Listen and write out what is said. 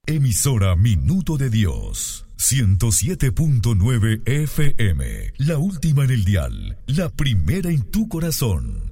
Emisora Minuto de Dios, 107.9 FM, la última en el dial, la primera en tu corazón.